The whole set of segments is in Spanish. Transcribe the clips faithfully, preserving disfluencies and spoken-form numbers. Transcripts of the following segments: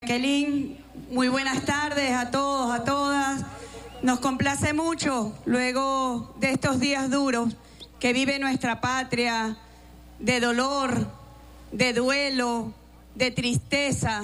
Jacqueline, muy buenas tardes a todos, a todas. Nos complace mucho, luego de estos días duros que vive nuestra patria, de dolor, de duelo, de tristeza,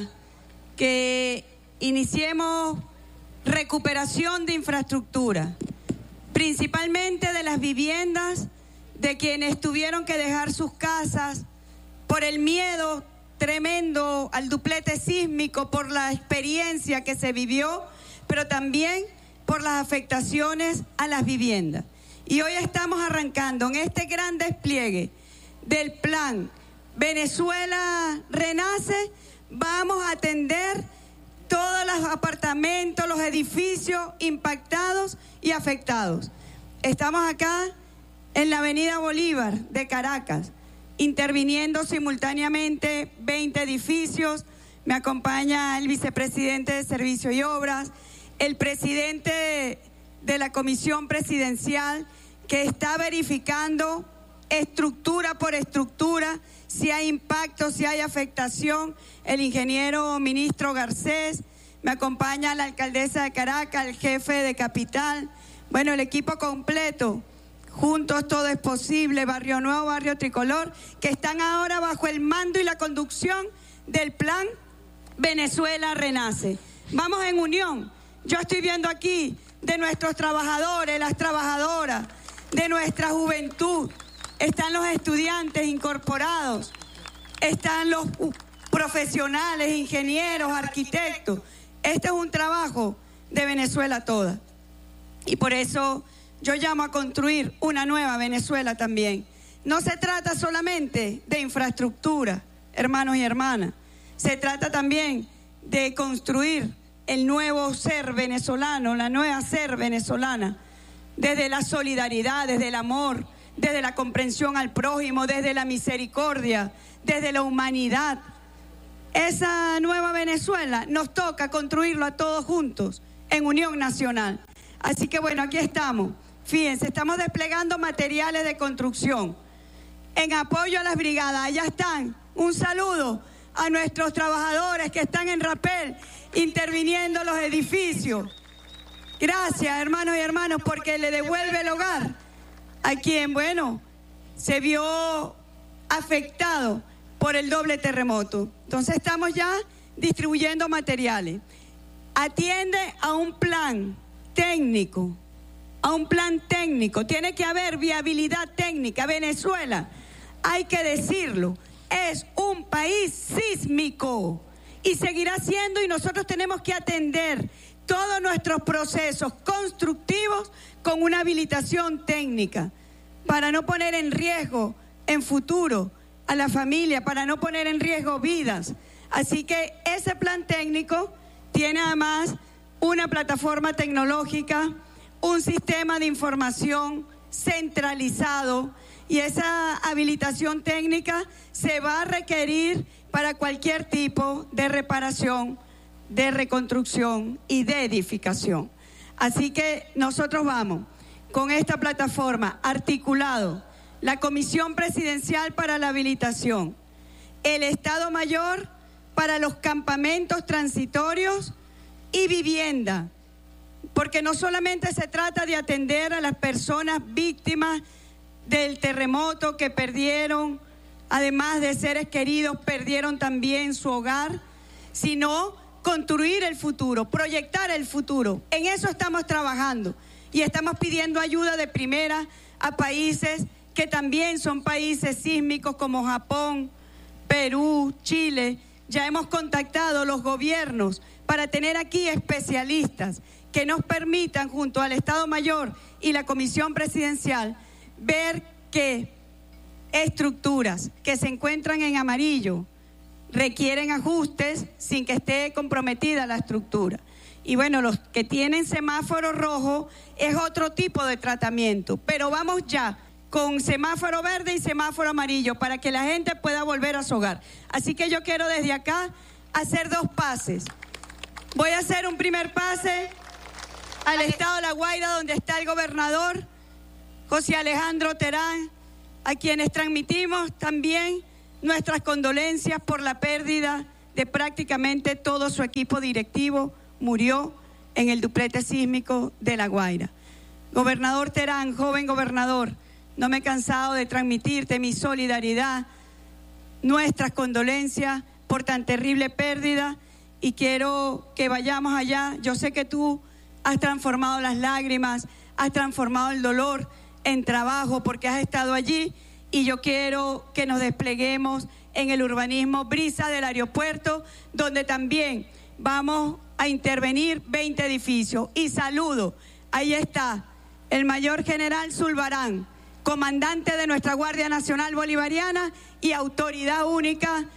que iniciemos recuperación de infraestructura, principalmente de las viviendas de quienes tuvieron que dejar sus casas por el miedo tremendo al duplete sísmico, por la experiencia que se vivió, pero también por las afectaciones a las viviendas. Y hoy estamos arrancando en este gran despliegue del plan Venezuela Renace. Vamos a atender todos los apartamentos, los edificios impactados y afectados. Estamos acá en la avenida Bolívar de Caracas, interviniendo simultáneamente veinte edificios. Me acompaña el vicepresidente de Servicios y Obras, el presidente de la Comisión Presidencial, que está verificando estructura por estructura, si hay impacto, si hay afectación, el ingeniero ministro Garcés. Me acompaña la alcaldesa de Caracas, el jefe de Capital, bueno, el equipo completo. Juntos todo es posible, Barrio Nuevo, Barrio Tricolor, que están ahora bajo el mando y la conducción del plan Venezuela Renace. Vamos en unión. Yo estoy viendo aquí de nuestros trabajadores, las trabajadoras, de nuestra juventud. Están los estudiantes incorporados, están los profesionales, ingenieros, arquitectos. Este es un trabajo de Venezuela toda. Y por eso yo llamo a construir una nueva Venezuela también. No se trata solamente de infraestructura, hermanos y hermanas. Se trata también de construir el nuevo ser venezolano, la nueva ser venezolana, desde la solidaridad, desde el amor, desde la comprensión al prójimo, desde la misericordia, desde la humanidad. Esa nueva Venezuela nos toca construirlo a todos juntos, en unión nacional. Así que bueno, aquí estamos. Fíjense, estamos desplegando materiales de construcción en apoyo a las brigadas. Allá están. Un saludo a nuestros trabajadores que están en Rapel interviniendo los edificios. Gracias, hermanos y hermanas, porque le devuelve el hogar a quien, bueno, se vio afectado por el doble terremoto. Entonces estamos ya distribuyendo materiales. Atiende a un plan técnico. A un plan técnico, tiene que haber viabilidad técnica. Venezuela, hay que decirlo, es un país sísmico y seguirá siendo, y nosotros tenemos que atender todos nuestros procesos constructivos con una habilitación técnica para no poner en riesgo en futuro a la familia, para no poner en riesgo vidas. Así que ese plan técnico tiene además una plataforma tecnológica, un sistema de información centralizado, y esa habilitación técnica se va a requerir para cualquier tipo de reparación, de reconstrucción y de edificación. Así que nosotros vamos con esta plataforma articulado, la Comisión Presidencial para la Habilitación, el Estado Mayor para los campamentos transitorios y vivienda, porque no solamente se trata de atender a las personas víctimas del terremoto que perdieron, además de seres queridos, perdieron también su hogar, sino construir el futuro, proyectar el futuro. En eso estamos trabajando y estamos pidiendo ayuda de primera a países que también son países sísmicos como Japón, Perú, Chile. Ya hemos contactado los gobiernos para tener aquí especialistas que nos permitan, junto al Estado Mayor y la Comisión Presidencial, ver qué estructuras que se encuentran en amarillo requieren ajustes sin que esté comprometida la estructura. Y bueno, los que tienen semáforo rojo es otro tipo de tratamiento, pero vamos ya con semáforo verde y semáforo amarillo para que la gente pueda volver a su hogar. Así que yo quiero desde acá hacer dos pases. Voy a hacer un primer pase al estado de La Guaira, donde está el gobernador José Alejandro Terán, a quienes transmitimos también nuestras condolencias por la pérdida de prácticamente todo su equipo directivo murió en el duplete sísmico de La Guaira. Gobernador Terán, joven gobernador, no me he cansado de transmitirte mi solidaridad, nuestras condolencias por tan terrible pérdida, y quiero que vayamos allá. Yo sé que tú has transformado las lágrimas, has transformado el dolor en trabajo porque has estado allí, y yo quiero que nos despleguemos en el urbanismo Brisa del aeropuerto, donde también vamos a intervenir veinte edificios. Y saludo, ahí está el mayor general Zulbarán, comandante de nuestra Guardia Nacional Bolivariana y autoridad única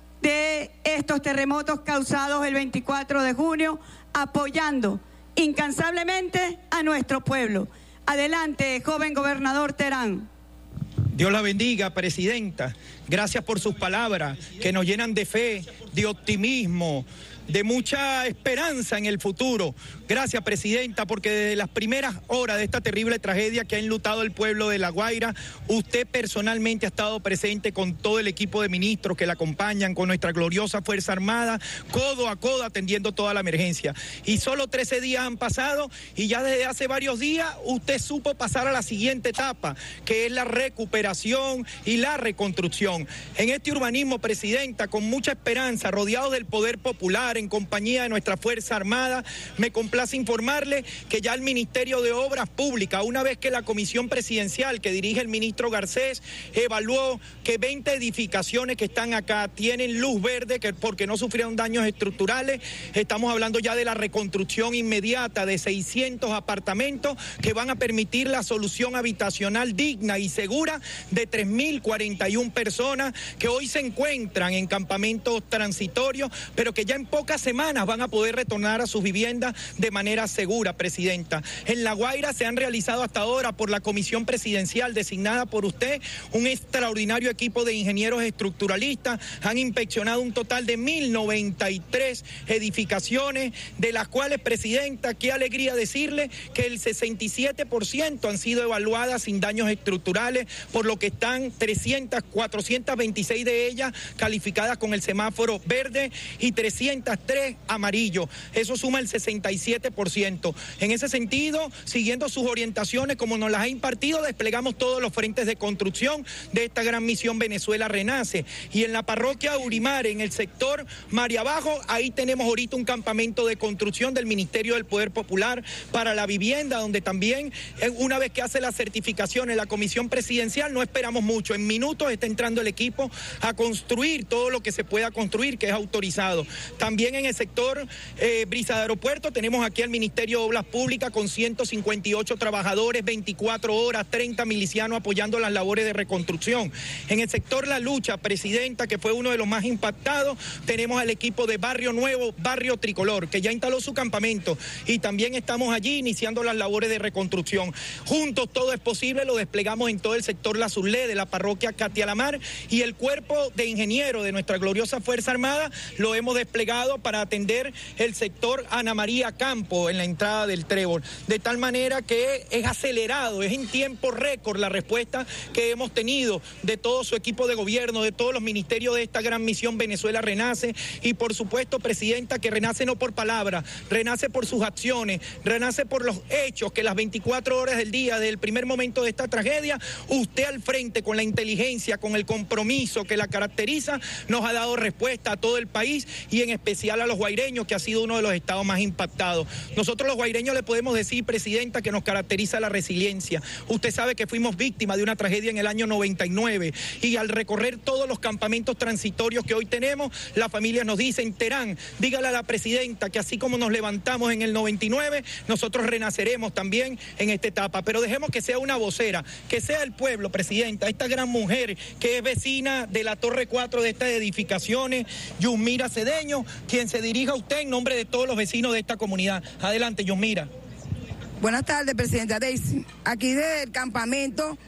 de estos terremotos causados el veinticuatro de junio, apoyando incansablemente a nuestro pueblo. Adelante, joven gobernador Terán. Dios la bendiga, presidenta. Gracias por sus palabras que nos llenan de fe, de optimismo, de mucha esperanza en el futuro. Gracias, presidenta, porque desde las primeras horas de esta terrible tragedia que ha enlutado el pueblo de La Guaira, usted personalmente ha estado presente con todo el equipo de ministros que la acompañan, con nuestra gloriosa Fuerza Armada, codo a codo atendiendo toda la emergencia. Y solo trece días han pasado y ya desde hace varios días usted supo pasar a la siguiente etapa, que es la recuperación y la reconstrucción. En este urbanismo, presidenta, con mucha esperanza, rodeado del poder popular, en compañía de nuestra Fuerza Armada, me complace informarle que ya el Ministerio de Obras Públicas, una vez que la comisión presidencial que dirige el ministro Garcés evaluó que veinte edificaciones que están acá tienen luz verde que porque no sufrieron daños estructurales, estamos hablando ya de la reconstrucción inmediata de seiscientos apartamentos que van a permitir la solución habitacional digna y segura de tres mil cuarenta y una personas que hoy se encuentran en campamentos transitorios, pero que ya en pocas semanas van a poder retornar a sus viviendas de manera segura, presidenta. En La Guaira se han realizado hasta ahora por la comisión presidencial designada por usted un extraordinario equipo de ingenieros estructuralistas, han inspeccionado un total de mil noventa y tres edificaciones, de las cuales, presidenta, qué alegría decirle que el sesenta y siete por ciento han sido evaluadas sin daños estructurales, por lo que están trescientas, cuatrocientas veintiséis de ellas calificadas con el semáforo verde y trescientas tres amarillo. Eso suma el sesenta y siete por ciento. En ese sentido, siguiendo sus orientaciones como nos las ha impartido, desplegamos todos los frentes de construcción de esta gran misión Venezuela Renace. Y en la parroquia Urimare, en el sector María Abajo, ahí tenemos ahorita un campamento de construcción del Ministerio del Poder Popular para la vivienda, donde también, una vez que hace la certificación en la comisión presidencial, no esperamos mucho. En minutos está entrando el equipo a construir todo lo que se pueda construir, que es autorizado. También en el sector eh, Brisa de Aeropuerto tenemos aquí al Ministerio de Obras Públicas con ciento cincuenta y ocho trabajadores, veinticuatro horas, treinta milicianos apoyando las labores de reconstrucción. En el sector La Lucha, presidenta, que fue uno de los más impactados, tenemos al equipo de Barrio Nuevo, Barrio Tricolor, que ya instaló su campamento, y también estamos allí iniciando las labores de reconstrucción. Juntos todo es posible, lo desplegamos en todo el sector La Zulé de la parroquia Katia Lamar, y el cuerpo de ingenieros de nuestra gloriosa Fuerza Armada lo hemos desplegado para atender el sector Ana María Campo en la entrada del Trébol, de tal manera que es acelerado, es en tiempo récord la respuesta que hemos tenido de todo su equipo de gobierno, de todos los ministerios de esta gran misión Venezuela Renace, y por supuesto, presidenta, que renace no por palabras, renace por sus acciones, renace por los hechos, que las veinticuatro horas del día, desde el primer momento de esta tragedia, usted al frente, con la inteligencia, con el compromiso que la caracteriza, nos ha dado respuesta a todo el país y en especial a los guaireños, que ha sido uno de los estados más impactados. Nosotros los guaireños le podemos decir, presidenta, que nos caracteriza la resiliencia. Usted sabe que fuimos víctimas de una tragedia en el año noventa y nueve, y al recorrer todos los campamentos transitorios que hoy tenemos, las familias nos dicen: Terán, dígale a la presidenta que así como nos levantamos en el noventa y nueve, nosotros renaceremos también en esta etapa. Pero dejemos que sea una vocera, que sea el pueblo, presidenta, esta gran mujer que es vecina de la Torre cuatro de estas edificaciones, Yusmira Cedeño, quien se dirija a usted en nombre de todos los vecinos de esta comunidad. Adelante, Yusmira. Buenas tardes, presidenta Daisy. Aquí del campamento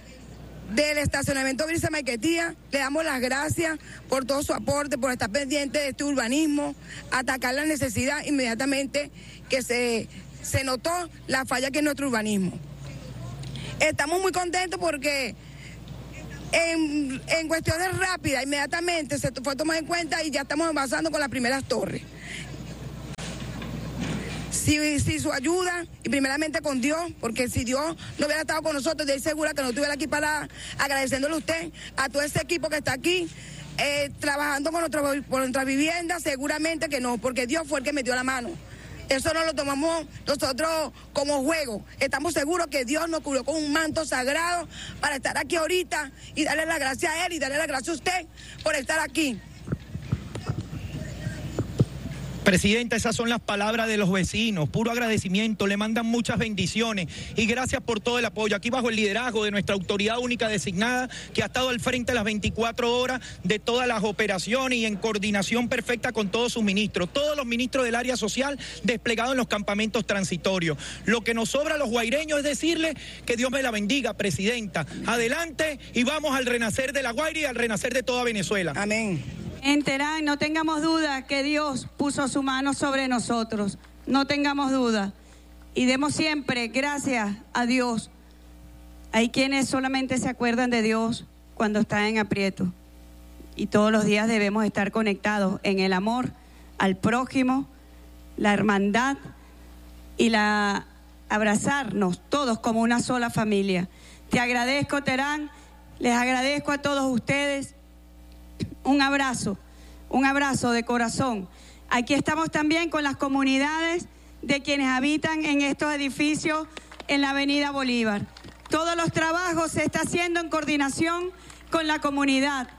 del estacionamiento Brisa Maiquetía, le damos las gracias por todo su aporte, por estar pendiente de este urbanismo, atacar la necesidad inmediatamente que se, se notó la falla que es nuestro urbanismo. Estamos muy contentos porque En, en cuestiones rápidas, inmediatamente se fue tomado en cuenta y ya estamos avanzando con las primeras torres. Si, si su ayuda, y primeramente con Dios, porque si Dios no hubiera estado con nosotros, estoy segura que no estuviera aquí para agradeciéndole a usted, a todo ese equipo que está aquí, eh, trabajando con nuestra, por nuestra vivienda, seguramente que no, porque Dios fue el que metió la mano. Eso no lo tomamos nosotros como juego. Estamos seguros que Dios nos cubrió con un manto sagrado para estar aquí ahorita y darle la gracia a Él y darle la gracia a usted por estar aquí. Presidenta, esas son las palabras de los vecinos, puro agradecimiento, le mandan muchas bendiciones y gracias por todo el apoyo. Aquí bajo el liderazgo de nuestra autoridad única designada, que ha estado al frente a las veinticuatro horas de todas las operaciones y en coordinación perfecta con todos sus ministros, todos los ministros del área social desplegados en los campamentos transitorios. Lo que nos sobra a los guaireños es decirle que Dios me la bendiga, Presidenta. Adelante y vamos al renacer de La Guaira y al renacer de toda Venezuela. Amén. En Terán, no tengamos duda que Dios puso su mano sobre nosotros, no tengamos duda. Y demos siempre gracias a Dios. Hay quienes solamente se acuerdan de Dios cuando están en aprieto. Y todos los días debemos estar conectados en el amor al prójimo, la hermandad y la abrazarnos todos como una sola familia. Te agradezco, Terán, les agradezco a todos ustedes. Un abrazo, un abrazo de corazón. Aquí estamos también con las comunidades de quienes habitan en estos edificios en la Avenida Bolívar. Todos los trabajos se están haciendo en coordinación con la comunidad.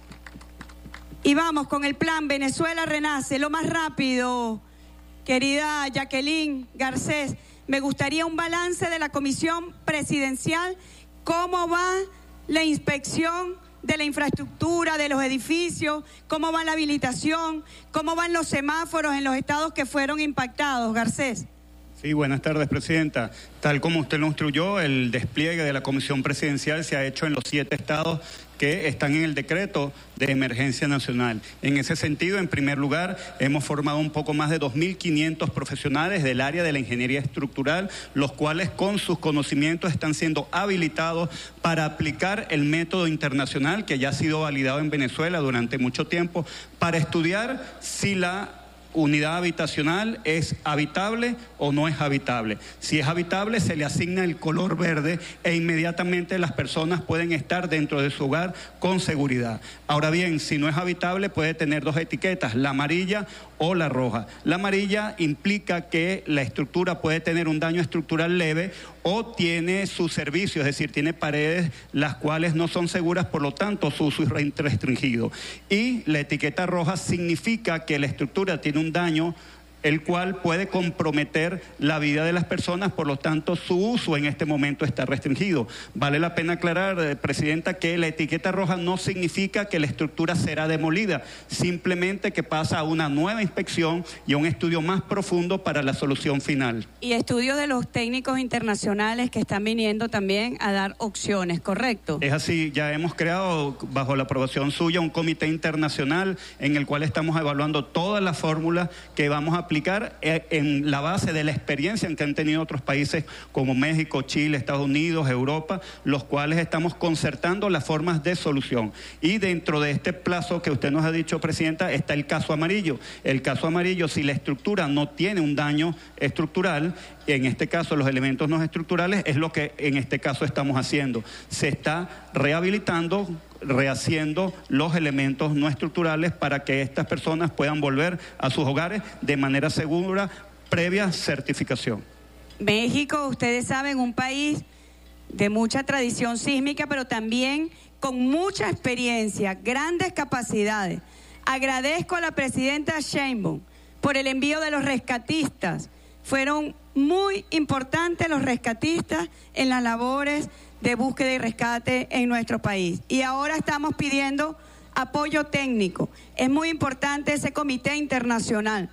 Y vamos con el plan Venezuela Renace, lo más rápido. Querida Jacqueline Garcés, me gustaría un balance de la Comisión Presidencial, cómo va la inspección de la infraestructura, de los edificios, cómo va la habilitación, cómo van los semáforos en los estados que fueron impactados. Garcés. Sí, buenas tardes, Presidenta. Tal como usted lo instruyó, el despliegue de la Comisión Presidencial se ha hecho en los siete estados que están en el decreto de emergencia nacional. En ese sentido, en primer lugar, hemos formado un poco más de dos mil quinientos profesionales del área de la ingeniería estructural, los cuales con sus conocimientos están siendo habilitados para aplicar el método internacional que ya ha sido validado en Venezuela durante mucho tiempo, para estudiar si la unidad habitacional es habitable o no es habitable. Si es habitable, se le asigna el color verde e inmediatamente las personas pueden estar dentro de su hogar con seguridad. Ahora bien, si no es habitable, puede tener dos etiquetas, la amarilla o la roja. La amarilla implica que la estructura puede tener un daño estructural leve o tiene su servicio, es decir, tiene paredes las cuales no son seguras, por lo tanto su uso es restringido. Y la etiqueta roja significa que la estructura tiene un daño el cual puede comprometer la vida de las personas, por lo tanto su uso en este momento está restringido. Vale la pena aclarar, eh, Presidenta, que la etiqueta roja no significa que la estructura será demolida, simplemente que pasa a una nueva inspección y a un estudio más profundo para la solución final. Y estudios de los técnicos internacionales que están viniendo también a dar opciones, ¿correcto? Es así, ya hemos creado bajo la aprobación suya un comité internacional en el cual estamos evaluando todas las fórmulas que vamos a aplicar en la base de la experiencia que han tenido otros países como México, Chile, Estados Unidos, Europa, los cuales estamos concertando las formas de solución. Y dentro de este plazo que usted nos ha dicho, Presidenta, está el caso amarillo. El caso amarillo, si la estructura no tiene un daño estructural, en este caso los elementos no estructurales, es lo que en este caso estamos haciendo. Se está rehabilitando, rehaciendo los elementos no estructurales para que estas personas puedan volver a sus hogares de manera segura, previa certificación. México, ustedes saben, un país de mucha tradición sísmica, pero también con mucha experiencia, grandes capacidades. Agradezco a la presidenta Sheinbaum por el envío de los rescatistas. Fueron muy importantes los rescatistas en las labores de búsqueda y rescate en nuestro país. Y ahora estamos pidiendo apoyo técnico. Es muy importante ese comité internacional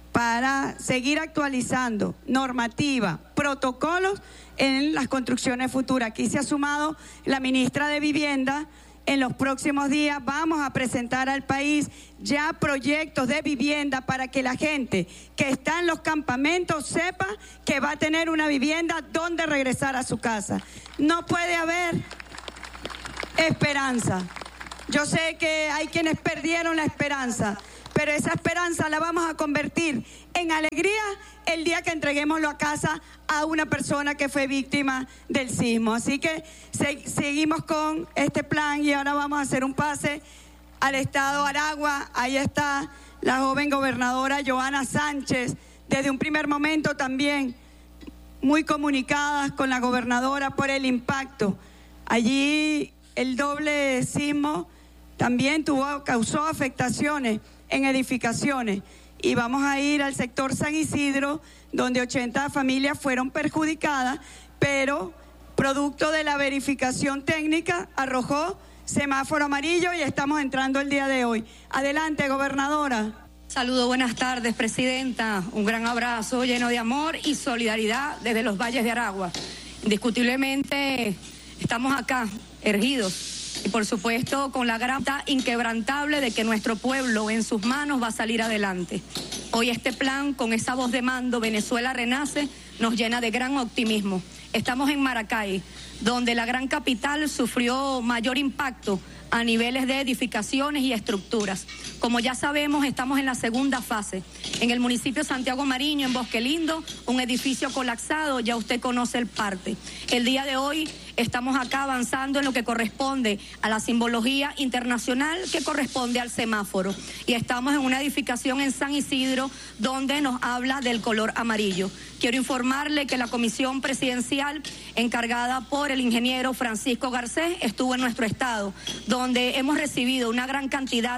para seguir actualizando normativa, protocolos en las construcciones futuras. Aquí se ha sumado la ministra de Vivienda. En los próximos días vamos a presentar al país ya proyectos de vivienda para que la gente que está en los campamentos sepa que va a tener una vivienda donde regresar a su casa. No puede haber esperanza. Yo sé que hay quienes perdieron la esperanza, pero esa esperanza la vamos a convertir en alegría el día que entreguemos la casa a una persona que fue víctima del sismo. Así que se, seguimos con este plan y ahora vamos a hacer un pase al estado Aragua. Ahí está la joven gobernadora Johanna Sánchez, desde un primer momento también muy comunicadas con la gobernadora por el impacto. Allí el doble sismo también tuvo, causó afectaciones en edificaciones. Y vamos a ir al sector San Isidro, donde ochenta familias fueron perjudicadas, pero producto de la verificación técnica arrojó semáforo amarillo y estamos entrando el día de hoy. Adelante, gobernadora. Saludo, buenas tardes, presidenta. Un gran abrazo lleno de amor y solidaridad desde los valles de Aragua. Indiscutiblemente estamos acá, erguidos, y por supuesto con la grata inquebrantable de que nuestro pueblo en sus manos va a salir adelante. Hoy este plan, con esa voz de mando, Venezuela Renace, nos llena de gran optimismo. Estamos en Maracay, donde la gran capital sufrió mayor impacto a niveles de edificaciones y estructuras. Como ya sabemos, estamos en la segunda fase. En el municipio de Santiago Mariño, en Bosque Lindo, un edificio colapsado, ya usted conoce el parte. El día de hoy estamos acá avanzando en lo que corresponde a la simbología internacional que corresponde al semáforo. Y estamos en una edificación en San Isidro donde nos habla del color amarillo. Quiero informarle que la comisión presidencial encargada por el ingeniero Francisco Garcés estuvo en nuestro estado, donde hemos recibido una gran cantidad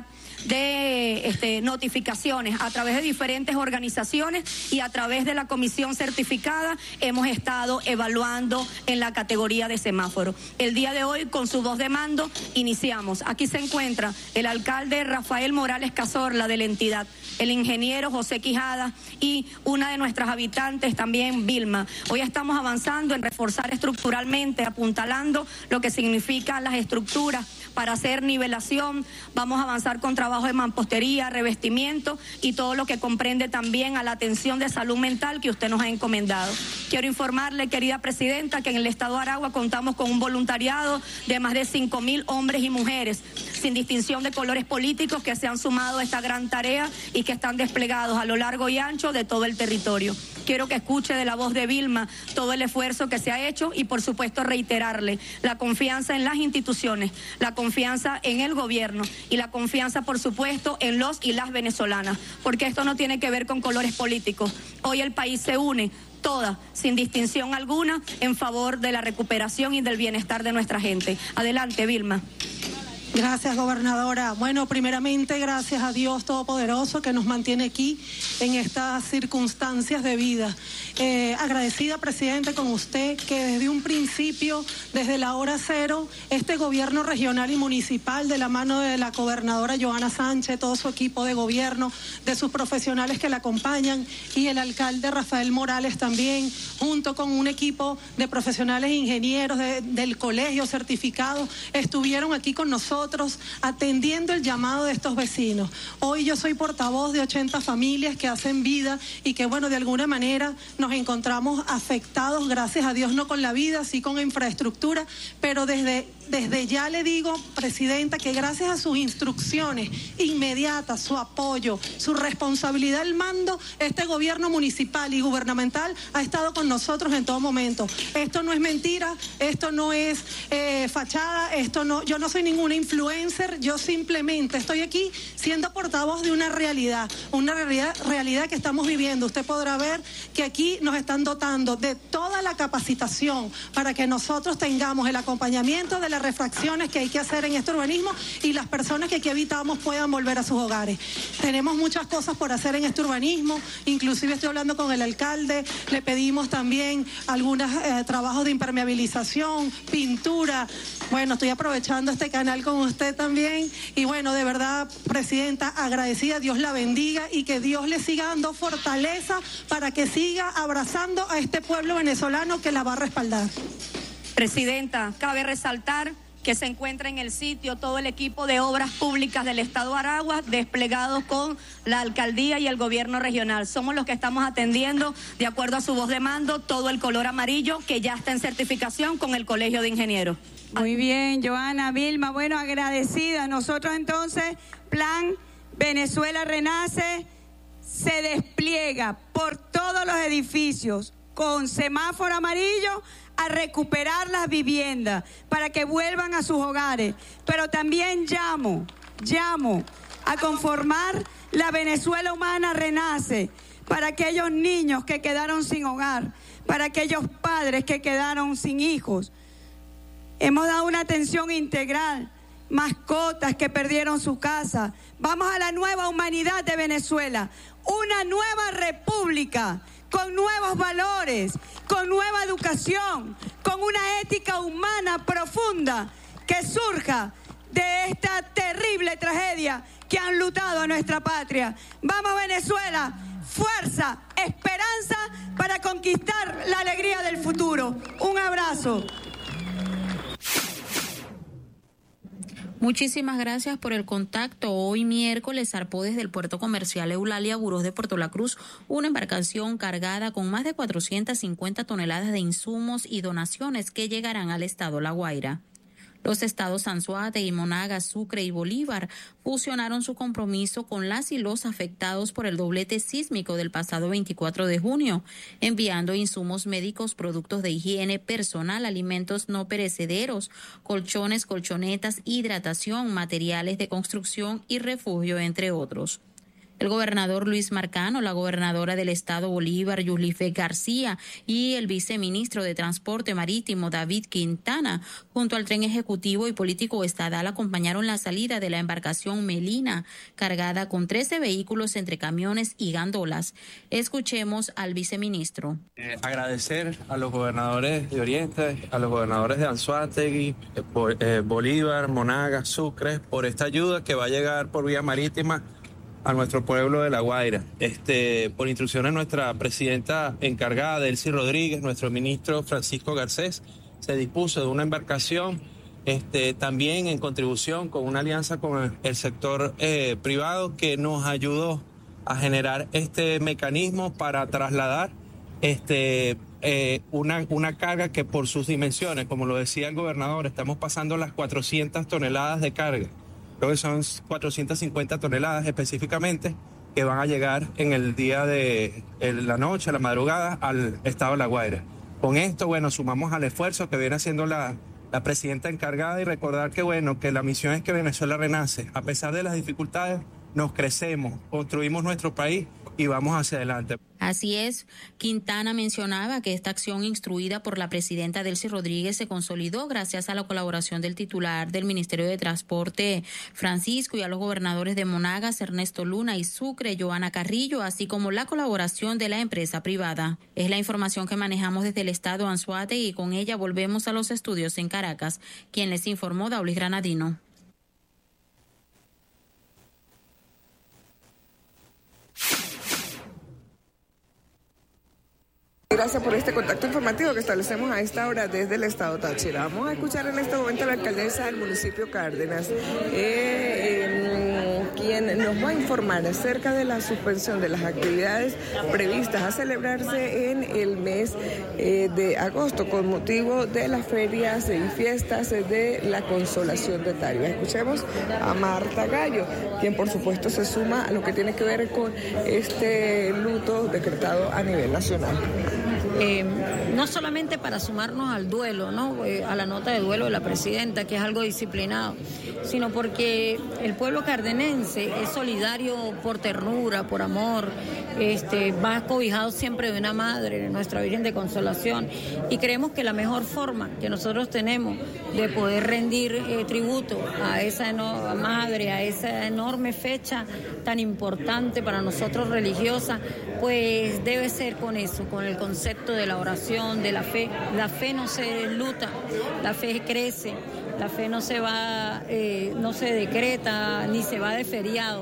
de este, notificaciones a través de diferentes organizaciones y a través de la comisión certificada hemos estado evaluando en la categoría de semáforo. El día de hoy, con su voz de mando, iniciamos. Aquí se encuentra el alcalde Rafael Morales Cazorla de la entidad, el ingeniero José Quijada y una de nuestras habitantes también, Vilma. Hoy estamos avanzando en reforzar estructuralmente, apuntalando lo que significan las estructuras para hacer nivelación. Vamos a avanzar con trabajo de mampostería, revestimiento y todo lo que comprende también a la atención de salud mental que usted nos ha encomendado. Quiero informarle, querida presidenta, que en el estado de Aragua contamos con un voluntariado de más de cinco mil hombres y mujeres, sin distinción de colores políticos, que se han sumado a esta gran tarea y que están desplegados a lo largo y ancho de todo el territorio. Quiero que escuche de la voz de Vilma todo el esfuerzo que se ha hecho y por supuesto reiterarle la confianza en las instituciones, la confianza en el gobierno y la confianza por supuesto en los y las venezolanas, porque esto no tiene que ver con colores políticos. Hoy el país se une toda, sin distinción alguna, en favor de la recuperación y del bienestar de nuestra gente. Adelante, Vilma. Gracias, gobernadora. Bueno, primeramente, gracias a Dios Todopoderoso que nos mantiene aquí en estas circunstancias de vida. Eh, agradecida, presidente, con usted, que desde un principio, desde la hora cero, este gobierno regional y municipal, de la mano de la gobernadora Johanna Sánchez, todo su equipo de gobierno, de sus profesionales que la acompañan, y el alcalde Rafael Morales también, junto con un equipo de profesionales e ingenieros de, del colegio certificados, estuvieron aquí con nosotros atendiendo el llamado de estos vecinos. Hoy yo soy portavoz de ochenta familias que hacen vida y que, bueno, de alguna manera nos encontramos afectados, gracias a Dios, no con la vida, sí con infraestructura, pero desde, desde ya le digo, presidenta, que gracias a sus instrucciones inmediatas, su apoyo, su responsabilidad al mando, este gobierno municipal y gubernamental ha estado con nosotros en todo momento. Esto no es mentira, esto no es eh, fachada, esto no, yo no soy ninguna influencia influencer, yo simplemente estoy aquí siendo portavoz de una realidad, una realidad, realidad que estamos viviendo. Usted podrá ver que aquí nos están dotando de toda la capacitación para que nosotros tengamos el acompañamiento de las refracciones que hay que hacer en este urbanismo y las personas que aquí habitamos puedan volver a sus hogares. Tenemos muchas cosas por hacer en este urbanismo, inclusive estoy hablando con el alcalde, le pedimos también algunos eh, trabajos de impermeabilización, pintura. Bueno, estoy aprovechando este canal con usted también y bueno, de verdad, presidenta, agradecida, Dios la bendiga y que Dios le siga dando fortaleza para que siga abrazando a este pueblo venezolano que la va a respaldar. Presidenta, cabe resaltar que se encuentra en el sitio, todo el equipo de obras públicas del Estado de Aragua, desplegados con la alcaldía y el gobierno regional. Somos los que estamos atendiendo, de acuerdo a su voz de mando, todo el color amarillo que ya está en certificación con el Colegio de Ingenieros. Muy bien, Joana, Vilma, bueno, agradecida. Nosotros entonces, Plan Venezuela Renace se despliega por todos los edificios con semáforo amarillo a recuperar las viviendas para que vuelvan a sus hogares. Pero también llamo, llamo a conformar la Venezuela Humana Renace para aquellos niños que quedaron sin hogar, para aquellos padres que quedaron sin hijos. Hemos dado una atención integral, mascotas que perdieron su casa. Vamos a la nueva humanidad de Venezuela, una nueva república con nuevos valores, con nueva educación, con una ética humana profunda que surja de esta terrible tragedia que han lutado a nuestra patria. Vamos Venezuela, fuerza, esperanza para conquistar la alegría del futuro. Un abrazo. Muchísimas gracias por el contacto. Hoy miércoles zarpó desde el puerto comercial Eulalia Burós de Puerto La Cruz una embarcación cargada con más de cuatrocientas cincuenta toneladas de insumos y donaciones que llegarán al estado La Guaira. Los estados Anzoátegui, Monagas, Sucre y Bolívar fusionaron su compromiso con las y los afectados por el doblete sísmico del pasado veinticuatro de junio, enviando insumos médicos, productos de higiene personal, alimentos no perecederos, colchones, colchonetas, hidratación, materiales de construcción y refugio, entre otros. El gobernador Luis Marcano, la gobernadora del estado Bolívar, Yuslife García, y el viceministro de Transporte Marítimo, David Quintana, junto al tren ejecutivo y político estatal, acompañaron la salida de la embarcación Melina, cargada con trece vehículos entre camiones y gandolas. Escuchemos al viceministro. Eh, agradecer a los gobernadores de Oriente, a los gobernadores de Anzoátegui, eh, eh, Bolívar, Monagas, Sucre, por esta ayuda que va a llegar por vía marítima a nuestro pueblo de La Guaira. Este, por instrucciones de nuestra presidenta encargada, Delcy Rodríguez, nuestro ministro Francisco Garcés, se dispuso de una embarcación este, también en contribución con una alianza con el sector eh, privado que nos ayudó a generar este mecanismo para trasladar este, eh, una, una carga que por sus dimensiones, como lo decía el gobernador, estamos pasando las cuatrocientas toneladas de carga. Creo que son cuatrocientas cincuenta toneladas específicamente que van a llegar en el día de en la noche, a la madrugada, al estado de La Guaira. Con esto, bueno, sumamos al esfuerzo que viene haciendo la, la presidenta encargada y recordar que, bueno, que la misión es que Venezuela renace. A pesar de las dificultades, nos crecemos, construimos nuestro país y vamos hacia adelante. Así es, Quintana mencionaba que esta acción instruida por la presidenta Delcy Rodríguez se consolidó gracias a la colaboración del titular del Ministerio de Transporte, Francisco, y a los gobernadores de Monagas, Ernesto Luna, y Sucre, Joana Carrillo, así como la colaboración de la empresa privada. Es la información que manejamos desde el estado Anzoátegui y con ella volvemos a los estudios en Caracas. Quien les informó, Daulis Granadino. Gracias por este contacto informativo que establecemos a esta hora desde el estado Táchira. Vamos a escuchar en este momento a la alcaldesa del municipio Cárdenas, eh, eh, quien nos va a informar acerca de la suspensión de las actividades previstas a celebrarse en el mes eh, de agosto con motivo de las ferias y fiestas de la Consolación de Tarifa. Escuchemos a Marta Gallo, quien por supuesto se suma a lo que tiene que ver con este luto decretado a nivel nacional. Eh, no solamente para sumarnos al duelo, ¿no? Eh, a la nota de duelo de la presidenta, que es algo disciplinado, sino porque el pueblo cardenense es solidario por ternura, por amor, este, va cobijado siempre de una madre, de nuestra Virgen de Consolación, y creemos que la mejor forma que nosotros tenemos de poder rendir eh, tributo a esa no, madre, a esa enorme fecha tan importante para nosotros religiosa, pues debe ser con eso, con el concepto de la oración, de la fe. La fe no se luta, la fe crece, la fe no se va, eh, no se decreta ni se va de feriado.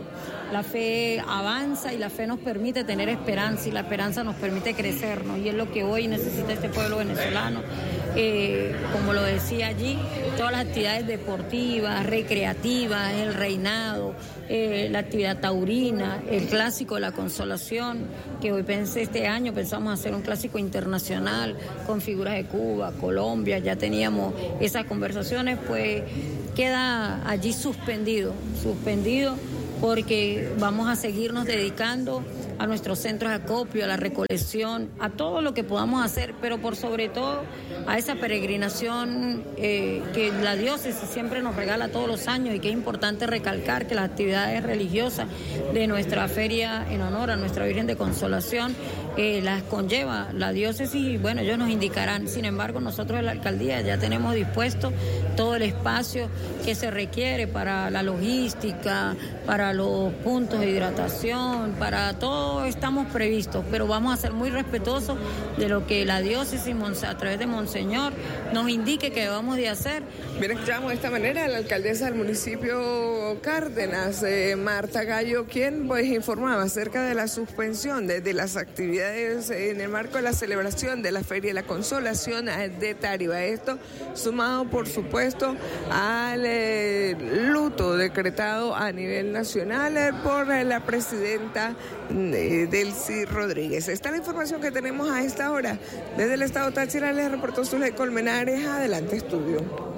La fe avanza y la fe nos permite tener esperanza y la esperanza nos permite crecernos y es lo que hoy necesita este pueblo venezolano. Eh, como lo decía allí, todas las actividades deportivas, recreativas, el reinado, eh, la actividad taurina, el clásico de la consolación, que hoy pensé este año pensamos hacer un clásico internacional con figuras de Cuba, Colombia, ya teníamos esas conversaciones, pues queda allí suspendido, suspendido porque vamos a seguirnos dedicando a nuestros centros de acopio, a la recolección, a todo lo que podamos hacer, pero por sobre todo a esa peregrinación eh, que la diócesis siempre nos regala todos los años y que es importante recalcar que las actividades religiosas de nuestra feria en honor a nuestra Virgen de Consolación eh, las conlleva la diócesis y bueno, ellos nos indicarán. Sin embargo, nosotros en la alcaldía ya tenemos dispuesto todo el espacio que se requiere para la logística, para los puntos de hidratación, para todo estamos previstos, pero vamos a ser muy respetuosos de lo que la diócesis a través de Monseñor nos indique que debamos de hacer. Bien, escuchamos de esta manera a la alcaldesa del municipio Cárdenas, eh, Marta Gallo, quien pues informaba acerca de la suspensión de, de las actividades en el marco de la celebración de la Feria de la Consolación de Tariba. Esto sumado, por supuesto, al eh, luto decretado a nivel nacional eh, por eh, la presidenta eh, Delcy Rodríguez. Esta es la información que tenemos a esta hora. Desde el estado Táchira les reportó Zuley Colmenares. Adelante, estudio.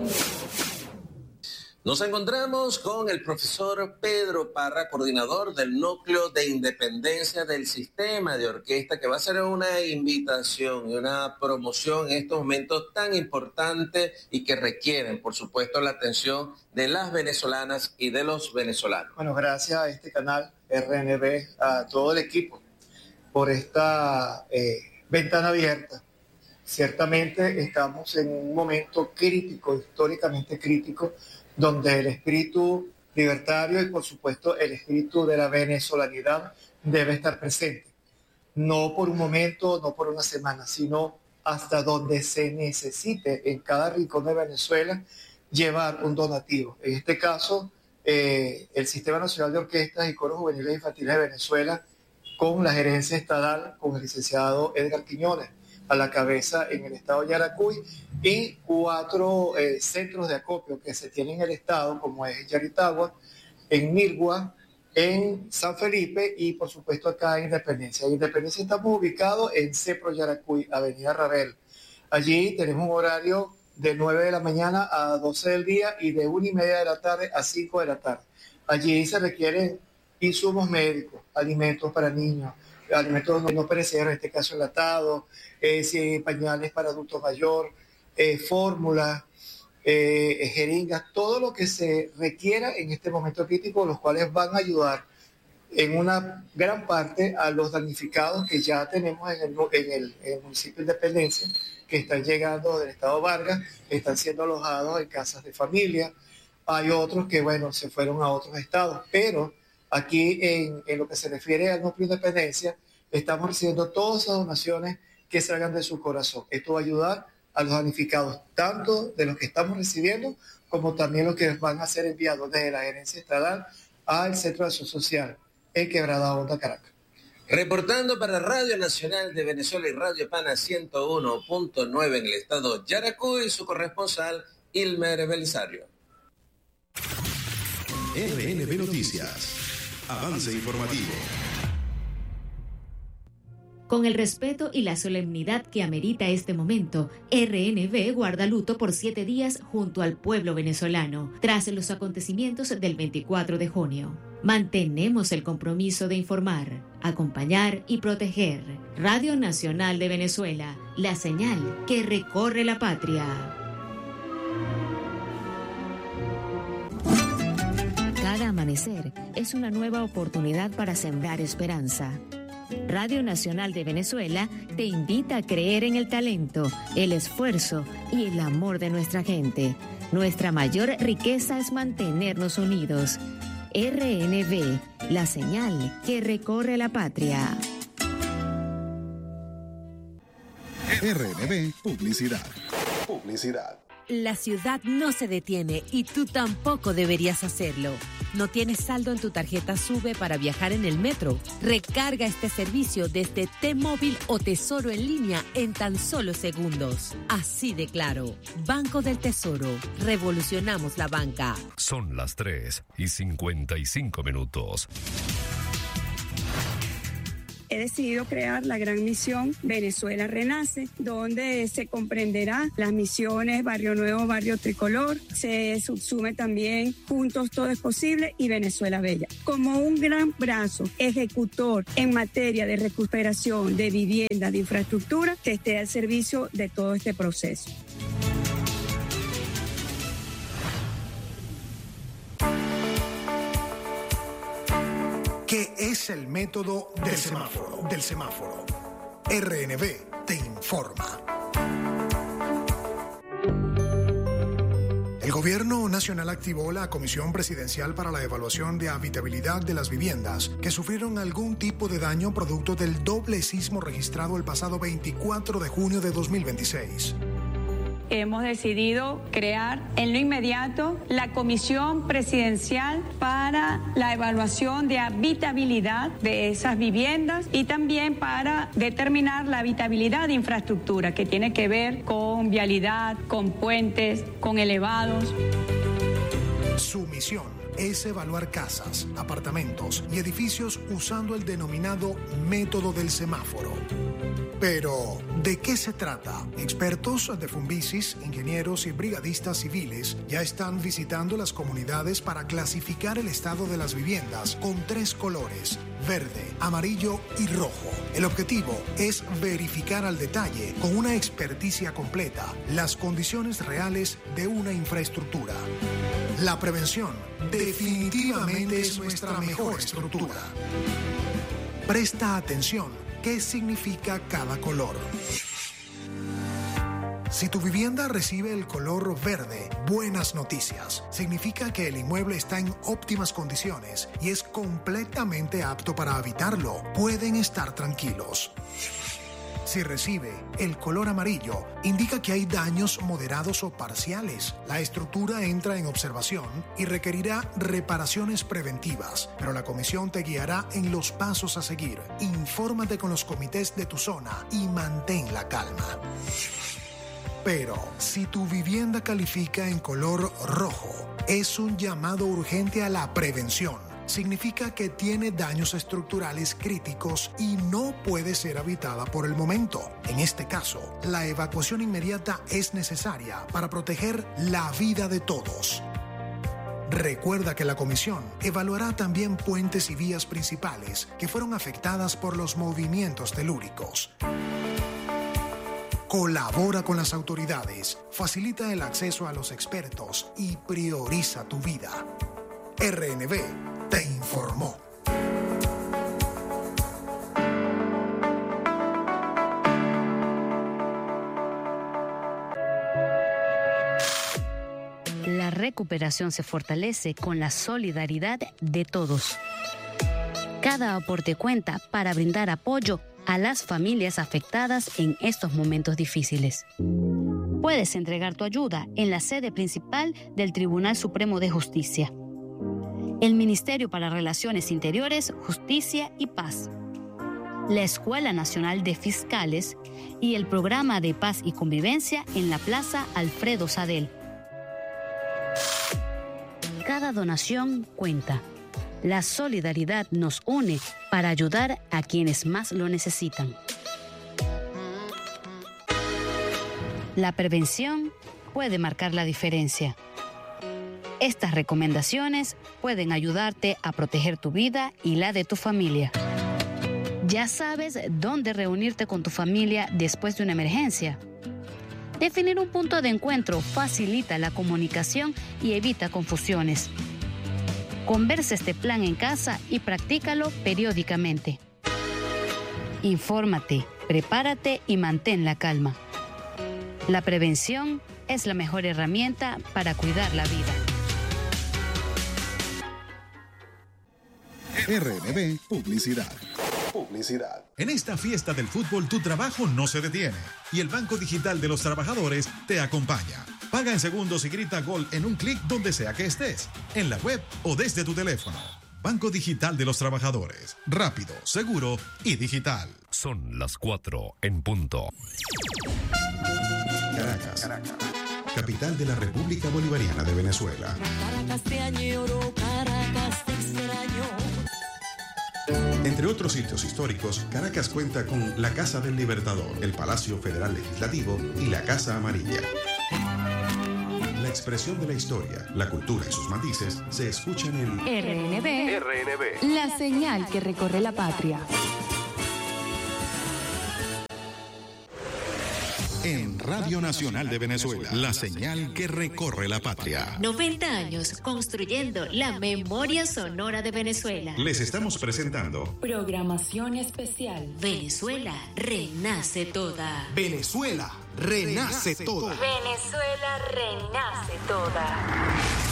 Nos encontramos con el profesor Pedro Parra, coordinador del Núcleo de Independencia del Sistema de Orquesta, que va a hacer una invitación y una promoción en estos momentos tan importantes y que requieren, por supuesto, la atención de las venezolanas y de los venezolanos. Bueno, gracias a este canal R N B, a todo el equipo, por esta eh, ventana abierta. Ciertamente estamos en un momento crítico, históricamente crítico, donde el espíritu libertario y por supuesto el espíritu de la venezolanidad debe estar presente. No por un momento, no por una semana, sino hasta donde se necesite en cada rincón de Venezuela llevar un donativo. En este caso, eh, el Sistema Nacional de Orquestas y Coros Juveniles e Infantiles de Venezuela, con la gerencia estatal, con el licenciado Edgar Quiñones a la cabeza en el estado de Yaracuy, y cuatro eh, centros de acopio que se tienen en el estado, como es Yaritagua, en Mirgua, en San Felipe y por supuesto acá en Independencia. En Independencia estamos ubicados en Cepro Yaracuy, Avenida Rabel. Allí tenemos un horario de nueve de la mañana a doce del día y de una y media de la tarde a cinco de la tarde. Allí se requieren insumos médicos, alimentos para niños, alimentos no perecederos, en este caso enlatados, eh, si pañales para adultos mayores, eh, fórmulas, eh, jeringas, todo lo que se requiera en este momento crítico, los cuales van a ayudar en una gran parte a los damnificados que ya tenemos en el, en el, en el municipio de Independencia, que están llegando del estado Vargas, están siendo alojados en casas de familia. Hay otros que, bueno, se fueron a otros estados, pero aquí en, en lo que se refiere al núcleo de Independencia, estamos recibiendo todas esas donaciones que salgan de su corazón. Esto va a ayudar a los damnificados, tanto de los que estamos recibiendo, como también los que van a ser enviados desde la gerencia estatal al Centro de Acción Social en Quebrada Honda, Caracas. Reportando para Radio Nacional de Venezuela y Radio Pana ciento uno punto nueve en el estado Yaracuy, su corresponsal Ilmer Belisario. R N B Noticias. Avance informativo. Con el respeto y la solemnidad que amerita este momento, R N B guarda luto por siete días junto al pueblo venezolano, tras los acontecimientos del veinticuatro de junio. Mantenemos el compromiso de informar, acompañar y proteger. Radio Nacional de Venezuela, la señal que recorre la patria. Cada amanecer es una nueva oportunidad para sembrar esperanza. Radio Nacional de Venezuela te invita a creer en el talento, el esfuerzo y el amor de nuestra gente. Nuestra mayor riqueza es mantenernos unidos. R N B, la señal que recorre la patria. R N B Publicidad. Publicidad. La ciudad no se detiene y tú tampoco deberías hacerlo. ¿No tienes saldo en tu tarjeta SUBE para viajar en el metro? Recarga este servicio desde T-Móvil o Tesoro en línea en tan solo segundos. Así de claro. Banco del Tesoro. Revolucionamos la banca. Son las tres y cincuenta y cinco minutos. He decidido crear la gran misión Venezuela Renace, donde se comprenderá las misiones Barrio Nuevo, Barrio Tricolor, se subsume también Juntos Todo es Posible y Venezuela Bella. Como un gran brazo ejecutor en materia de recuperación de vivienda, de infraestructura, que esté al servicio de todo este proceso. ¿Qué es el método del semáforo? Del semáforo. R N B te informa. El Gobierno Nacional activó la Comisión Presidencial para la Evaluación de Habitabilidad de las Viviendas que sufrieron algún tipo de daño producto del doble sismo registrado el pasado veinticuatro de junio de dos mil veintiséis. Hemos decidido crear en lo inmediato la Comisión Presidencial para la evaluación de habitabilidad de esas viviendas y también para determinar la habitabilidad de infraestructura que tiene que ver con vialidad, con puentes, con elevados. Su misión es evaluar casas, apartamentos y edificios usando el denominado método del semáforo. Pero, ¿de qué se trata? Expertos de Funvisis, ingenieros y brigadistas civiles ya están visitando las comunidades para clasificar el estado de las viviendas con tres colores: verde, amarillo y rojo. El objetivo es verificar al detalle, con una experticia completa, las condiciones reales de una infraestructura. La prevención definitivamente es nuestra mejor estructura. Presta atención. ¿Qué significa cada color? Si tu vivienda recibe el color verde, buenas noticias. Significa que el inmueble está en óptimas condiciones y es completamente apto para habitarlo. Pueden estar tranquilos. Si recibe el color amarillo, indica que hay daños moderados o parciales. La estructura entra en observación y requerirá reparaciones preventivas, pero la comisión te guiará en los pasos a seguir. Infórmate con los comités de tu zona y mantén la calma. Pero si tu vivienda califica en color rojo, es un llamado urgente a la prevención. Significa que tiene daños estructurales críticos y no puede ser habitada por el momento. En este caso, la evacuación inmediata es necesaria para proteger la vida de todos. Recuerda que la comisión evaluará también puentes y vías principales que fueron afectadas por los movimientos telúricos. Colabora con las autoridades, facilita el acceso a los expertos y prioriza tu vida. R N B te informó. La recuperación se fortalece con la solidaridad de todos. Cada aporte cuenta para brindar apoyo a las familias afectadas en estos momentos difíciles. Puedes entregar tu ayuda en la sede principal del Tribunal Supremo de Justicia, el Ministerio para Relaciones Interiores, Justicia y Paz, la Escuela Nacional de Fiscales y el Programa de Paz y Convivencia en la Plaza Alfredo Sadel. Cada donación cuenta. La solidaridad nos une para ayudar a quienes más lo necesitan. La prevención puede marcar la diferencia. Estas recomendaciones pueden ayudarte a proteger tu vida y la de tu familia. Ya sabes dónde reunirte con tu familia después de una emergencia. Definir un punto de encuentro facilita la comunicación y evita confusiones. Conversa este plan en casa y practícalo periódicamente. Infórmate, prepárate y mantén la calma. La prevención es la mejor herramienta para cuidar la vida. R N B Publicidad. Publicidad. En esta fiesta del fútbol tu trabajo no se detiene y el Banco Digital de los Trabajadores te acompaña. Paga en segundos y grita gol en un clic donde sea que estés, en la web o desde tu teléfono. Banco Digital de los Trabajadores. Rápido, seguro y digital. Son las cuatro en punto. Caracas, Caracas, capital de la República Bolivariana de Venezuela. Caracas te añoro, Caracas te extraño. Entre otros sitios históricos, Caracas cuenta con la Casa del Libertador, el Palacio Federal Legislativo y la Casa Amarilla. La expresión de la historia, la cultura y sus matices se escuchan en R N B, R N B, la señal que recorre la patria. En Radio Nacional de Venezuela, la señal que recorre la patria. noventa años construyendo la memoria sonora de Venezuela. Les estamos presentando Programación especial. Venezuela renace toda. Venezuela renace toda. Venezuela renace toda.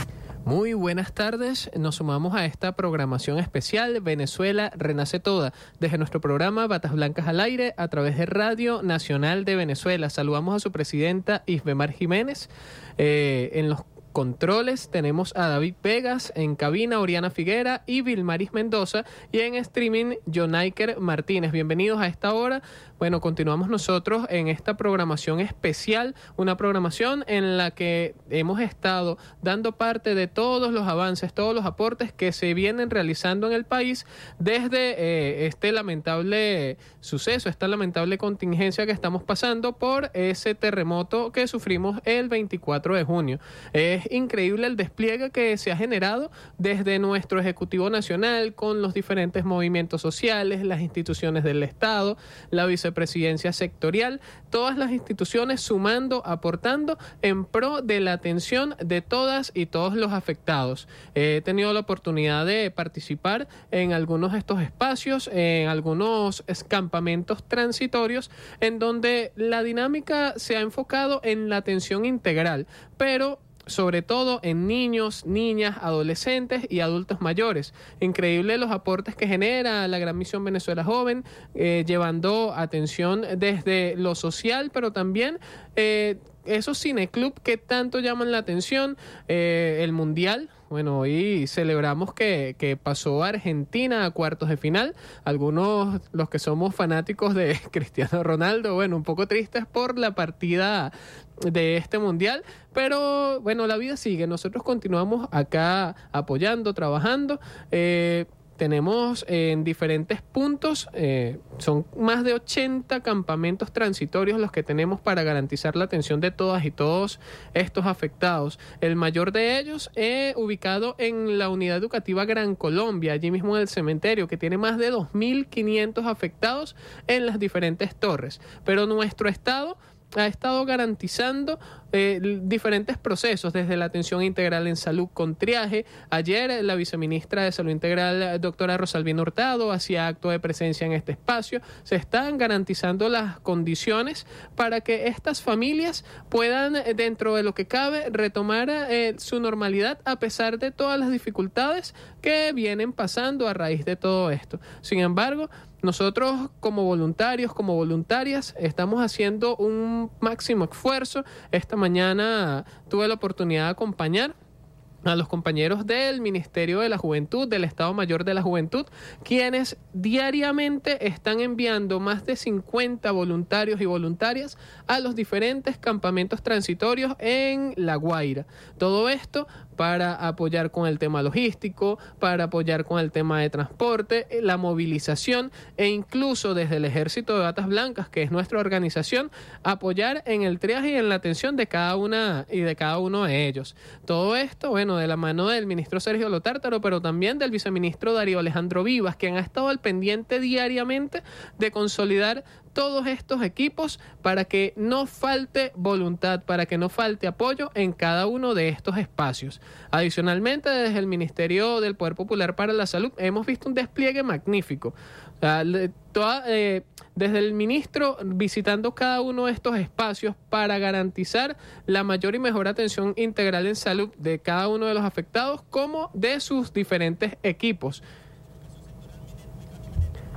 Muy buenas tardes, nos sumamos a esta programación especial Venezuela Renace Toda, desde nuestro programa Batas Blancas al Aire a través de Radio Nacional de Venezuela. Saludamos a su presidenta Isbemar Jiménez. Eh, en los controles tenemos a David Vegas, en cabina Oriana Figuera y Vilmaris Mendoza, y en streaming Jonaiker Martínez. Bienvenidos a esta hora. Bueno, continuamos nosotros en esta programación especial, una programación en la que hemos estado dando parte de todos los avances, todos los aportes que se vienen realizando en el país desde eh, este lamentable suceso, esta lamentable contingencia que estamos pasando por ese terremoto que sufrimos el veinticuatro de junio. Es increíble el despliegue que se ha generado desde nuestro Ejecutivo Nacional con los diferentes movimientos sociales, las instituciones del Estado, la vicepresidencia sectorial, todas las instituciones sumando, aportando en pro de la atención de todas y todos los afectados. He tenido la oportunidad de participar en algunos de estos espacios, en algunos campamentos transitorios, en donde la dinámica se ha enfocado en la atención integral, pero sobre todo en niños, niñas, adolescentes y adultos mayores. Increíble los aportes que genera la Gran Misión Venezuela Joven, eh, llevando atención desde lo social, pero también eh, esos cineclub que tanto llaman la atención, eh, el Mundial. Bueno, hoy celebramos que, que pasó Argentina a cuartos de final. Algunos, los que somos fanáticos de Cristiano Ronaldo, bueno, un poco tristes por la partida de este mundial, pero bueno, la vida sigue. Nosotros continuamos acá apoyando, trabajando. Eh, Tenemos eh, en diferentes puntos, eh, son más de ochenta campamentos transitorios los que tenemos para garantizar la atención de todas y todos estos afectados. El mayor de ellos eh, ubicado en la Unidad Educativa Gran Colombia, allí mismo en el cementerio, que tiene más de dos mil quinientos afectados en las diferentes torres. Pero nuestro estado ha estado garantizando eh, diferentes procesos, desde la atención integral en salud con triaje. Ayer la viceministra de Salud Integral, doctora Rosalvina Hurtado, hacía acto de presencia en este espacio. Se están garantizando las condiciones para que estas familias puedan, dentro de lo que cabe, retomar eh, su normalidad a pesar de todas las dificultades que vienen pasando a raíz de todo esto. Sin embargo, nosotros como voluntarios, como voluntarias, estamos haciendo un máximo esfuerzo. Esta mañana tuve la oportunidad de acompañar a los compañeros del Ministerio de la Juventud, del Estado Mayor de la Juventud, quienes diariamente están enviando más de cincuenta voluntarios y voluntarias a los diferentes campamentos transitorios en La Guaira. Todo esto para apoyar con el tema logístico, para apoyar con el tema de transporte, la movilización e incluso desde el Ejército de Batas Blancas, que es nuestra organización, apoyar en el triaje y en la atención de cada una y de cada uno de ellos. Todo esto, bueno, de la mano del ministro Sergio Lotártaro, pero también del viceministro Darío Alejandro Vivas, quien ha estado al pendiente diariamente de consolidar todos estos equipos para que no falte voluntad, para que no falte apoyo en cada uno de estos espacios. Adicionalmente, desde el Ministerio del Poder Popular para la Salud hemos visto un despliegue magnífico. O sea, toda, eh, desde el ministro visitando cada uno de estos espacios para garantizar la mayor y mejor atención integral en salud de cada uno de los afectados como de sus diferentes equipos.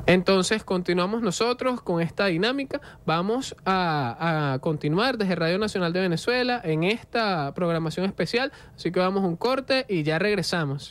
Entonces continuamos nosotros con esta dinámica. Vamos a, a continuar desde Radio Nacional de Venezuela en esta programación especial, así que vamos a un corte y ya regresamos.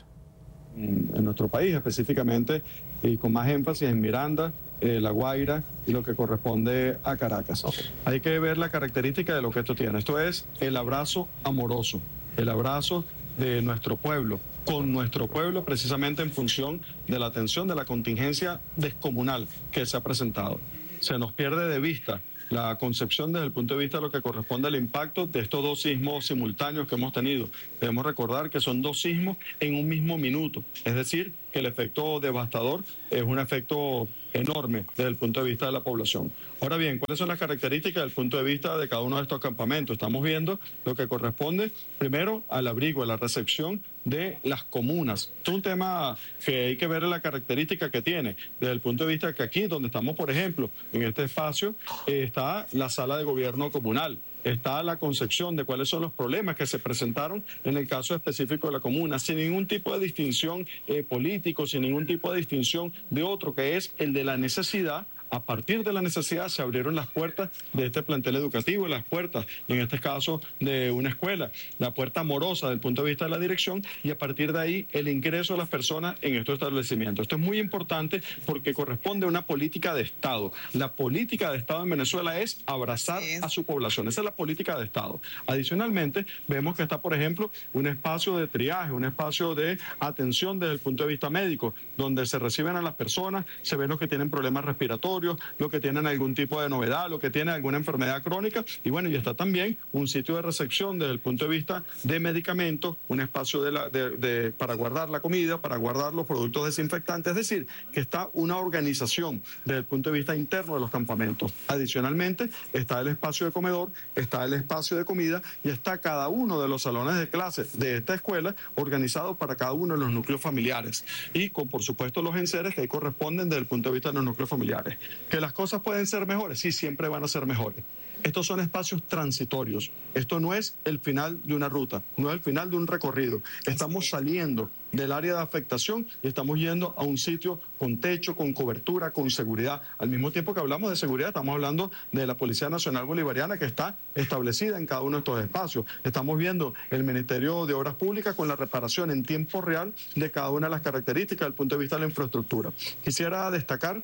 En nuestro país específicamente, y con más énfasis en Miranda, eh, La Guaira y lo que corresponde a Caracas. Okay. Hay que ver la característica de lo que esto tiene. Esto es el abrazo amoroso, el abrazo de nuestro pueblo, con nuestro pueblo, precisamente en función de la atención de la contingencia descomunal que se ha presentado. Se nos pierde de vista la concepción desde el punto de vista de lo que corresponde al impacto de estos dos sismos simultáneos que hemos tenido. Debemos recordar que son dos sismos en un mismo minuto, es decir, que el efecto devastador es un efecto enorme desde el punto de vista de la población. Ahora bien, ¿cuáles son las características desde el punto de vista de cada uno de estos campamentos? Estamos viendo lo que corresponde primero al abrigo, a la recepción de las comunas. Esto es un tema que hay que ver la característica que tiene desde el punto de vista que aquí, donde estamos, por ejemplo, en este espacio, eh, está la sala de gobierno comunal. Está la concepción de cuáles son los problemas que se presentaron en el caso específico de la comuna, sin ningún tipo de distinción eh, político, sin ningún tipo de distinción de otro, que es el de la necesidad. A partir de la necesidad se abrieron las puertas de este plantel educativo, las puertas, en este caso, de una escuela, la puerta amorosa desde el punto de vista de la dirección, y a partir de ahí el ingreso de las personas en estos establecimientos. Esto es muy importante porque corresponde a una política de Estado. La política de Estado en Venezuela es abrazar a su población. Esa es la política de Estado. Adicionalmente, vemos que está, por ejemplo, un espacio de triaje, un espacio de atención desde el punto de vista médico, donde se reciben a las personas, se ven los que tienen problemas respiratorios, los que tienen algún tipo de novedad, los que tienen alguna enfermedad crónica, y bueno, y está también un sitio de recepción desde el punto de vista de medicamentos, un espacio de la, de, de, para guardar la comida, para guardar los productos desinfectantes, es decir, que está una organización desde el punto de vista interno de los campamentos. Adicionalmente, está el espacio de comedor, está el espacio de comida y está cada uno de los salones de clase de esta escuela organizado para cada uno de los núcleos familiares y con, por supuesto, los enseres que ahí corresponden desde el punto de vista de los núcleos familiares. ¿Que las cosas pueden ser mejores? Sí, siempre van a ser mejores. Estos son espacios transitorios. Esto no es el final de una ruta, no es el final de un recorrido. Estamos saliendo del área de afectación y estamos yendo a un sitio con techo, con cobertura, con seguridad. Al mismo tiempo que hablamos de seguridad, estamos hablando de la Policía Nacional Bolivariana que está establecida en cada uno de estos espacios. Estamos viendo el Ministerio de Obras Públicas con la reparación en tiempo real de cada una de las características desde el punto de vista de la infraestructura. Quisiera destacar